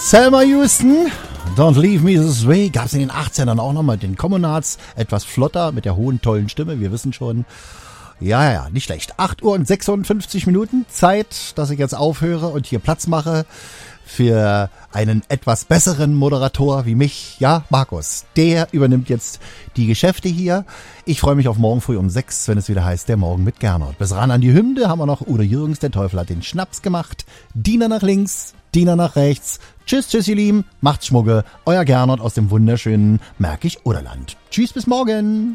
Selma Houston, Don't Leave Me This Way, gab es in den 80ern auch nochmal den Communards, etwas flotter mit der hohen, tollen Stimme, wir wissen schon. Ja, nicht schlecht. 8 Uhr und 56 Minuten, Zeit, dass ich jetzt aufhöre und hier Platz mache für einen etwas besseren Moderator wie mich. Ja, Markus, der übernimmt jetzt die Geschäfte hier. Ich freue mich auf morgen früh um 6, wenn es wieder heißt, der Morgen mit Gernot. Bis ran an die Hymne haben wir noch Udo Jürgens, der Teufel hat den Schnaps gemacht. Diener nach links, Diener nach rechts. Tschüss, ihr Lieben, macht's Schmugge. Euer Gernot aus dem wunderschönen Märkisch-Oderland. Tschüss, bis morgen.